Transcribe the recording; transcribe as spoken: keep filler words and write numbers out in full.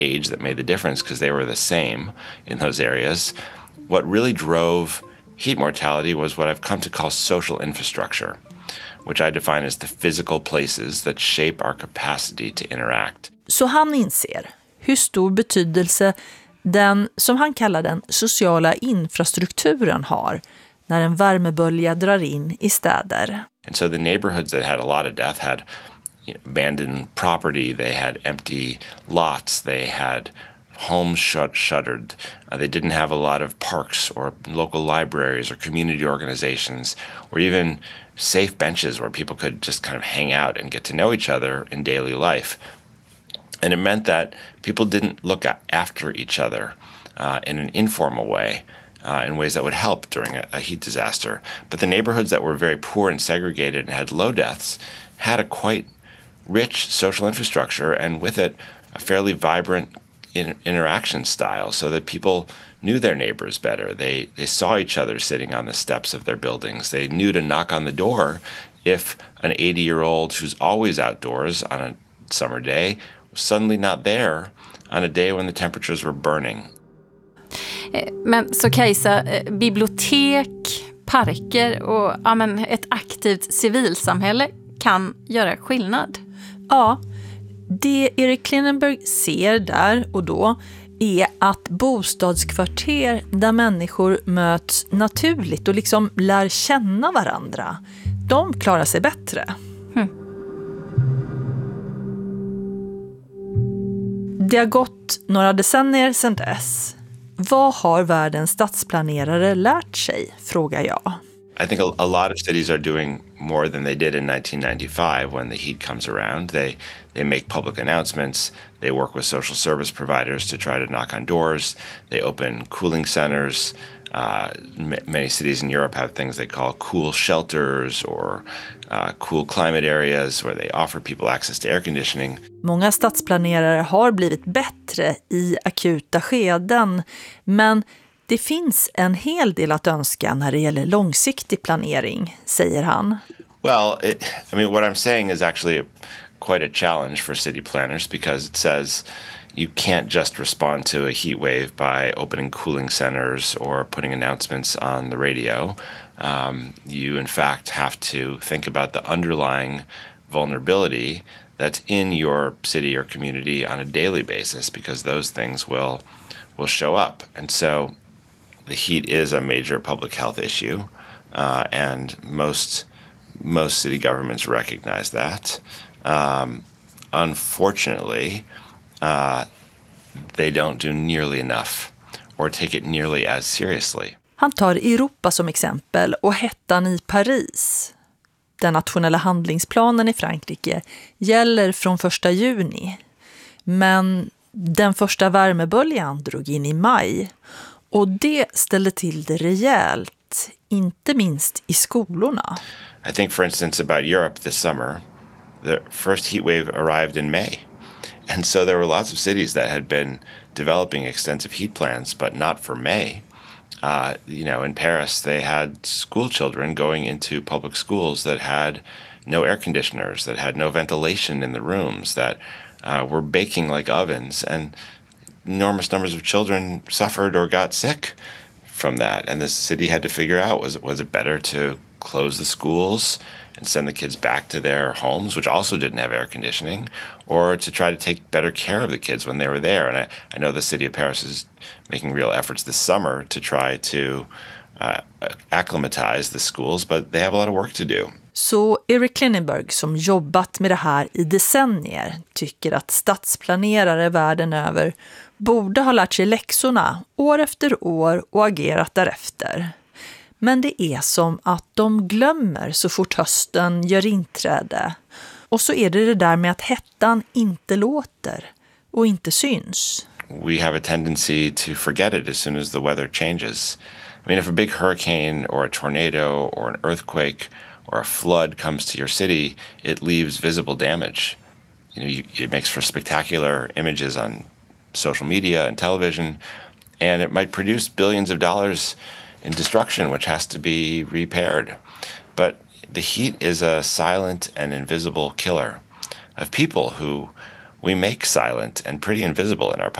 age that made the difference because they were the same in those areas. What really drove heat mortality was what I've come to call social infrastructure, which I define as the physical places that shape our capacity to interact. Så han inser hur stor betydelse den, som han kallar den, sociala infrastrukturen har när en värmebölja drar in i städer. And so the neighborhoods that had a lot of death had, you know, abandoned property, they had empty lots, they had homes shut, shuttered. Uh, they didn't have a lot of parks or local libraries or community organizations or even safe benches where people could just kind of hang out and get to know each other in daily life. And it meant that people didn't look after each other uh, in an informal way, uh, in ways that would help during a, a heat disaster. But the neighborhoods that were very poor and segregated and had low deaths had a quite rich social infrastructure, and with it, a fairly vibrant in, interaction style, so that people knew their neighbors better. They they saw each other sitting on the steps of their buildings. They knew to knock on the door if an eighty-year-old who's always outdoors on a summer day was suddenly not there on a day when the temperatures were burning. Men så Kajsa, bibliotek, parker och ja, men ett aktivt civilsamhälle kan göra skillnad. Ja, det Erik Klinenberg ser där och då är att bostadskvarter där människor möts naturligt och liksom lär känna varandra, de klarar sig bättre. Hmm. Det har gått några decennier sedan dess. Vad har världens stadsplanerare lärt sig, frågar jag. I think a, a lot of cities are doing more than they did in nineteen ninety-five when the heat comes around. They they make public announcements. They work with social service providers to try to knock on doors. They open cooling centers. Uh, m- many cities in Europe have things they call cool shelters or uh, cool climate areas where they offer people access to air conditioning. Många stadsplanerare har blivit bättre i akuta skeden, men det finns en hel del att önska när det gäller långsiktig planering, säger han. Well, it, I mean, what I'm saying is actually a, quite a challenge for city planners, because it says you can't just respond to a heat wave by opening cooling centers or putting announcements on the radio. Um, you, in fact, have to think about the underlying vulnerability that's in your city or community on a daily basis, because those things will will show up. And so the heat is a major public health issue, uh, and most most city governments recognize that. Um, unfortunately, uh, they don't do nearly enough or take it nearly as seriously. Han tar Europa som exempel och hettan i Paris. Den nationella handlingsplanen i Frankrike gäller från första juni. Men den första värmeböljan drog in i maj. Och det ställde till det rejält, inte minst i skolorna. I think, for instance, about Europe this summer, the first heat wave arrived in May. And so there were lots of cities that had been developing extensive heat plans, but not for May. Uh, you know, in Paris, they had school children going into public schools that had no air conditioners, that had no ventilation in the rooms, that uh, were baking like ovens. And enormous numbers of children suffered or got sick from that. And the city had to figure out, was, was it better to close the schools and send the kids back to their homes, which also didn't have air conditioning, or to try to take better care of the kids when they were there? And I, I know the city of Paris is making real efforts this summer to try to uh, acclimatize the schools, but they have a lot of work to do. Så Erik Klinenberg, som jobbat med det här i decennier, tycker att stadsplanerare världen över borde ha lärt sig läxorna år efter år och agerat därefter. Men det är som att de glömmer så fort hösten gör inträde. Och så är det det där med att hettan inte låter och inte syns. We have a tendency to forget it as soon as the weather changes. I mean, if a big hurricane or a tornado or an earthquake or a flood comes to your city, it leaves visible damage. You know, you, it makes for spectacular images on social media and television, and it might produce billions of dollars in destruction, which has to be repaired. But the heat is a silent and invisible killer of people who we make silent and pretty invisible in our